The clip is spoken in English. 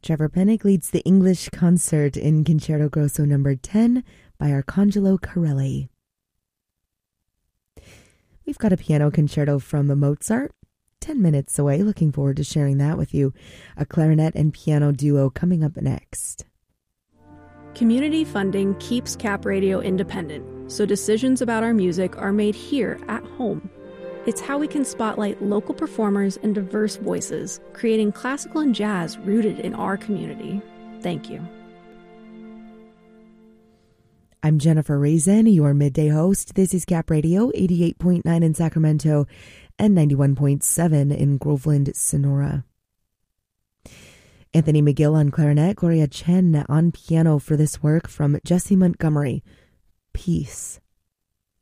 Trevor Pennick leads the English concert in Concerto Grosso No. 10 by Arcangelo Corelli. We've got a piano concerto from Mozart, 10 minutes away. Looking forward to sharing that with you. A clarinet and piano duo coming up next. Community funding keeps Cap Radio independent, so decisions about our music are made here at home. It's how we can spotlight local performers and diverse voices, creating classical and jazz rooted in our community. Thank you. I'm Jennifer Raisin, your midday host. This is Cap Radio, 88.9 in Sacramento and 91.7 in Groveland, Sonora. Anthony McGill on clarinet, Gloria Chen on piano for this work from Jessie Montgomery, Peace.